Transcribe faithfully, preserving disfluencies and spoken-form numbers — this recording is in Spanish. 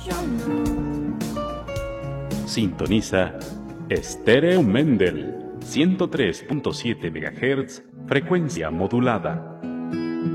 Sintoniza Estéreo Mendel, ciento tres punto siete megahertz, frecuencia modulada.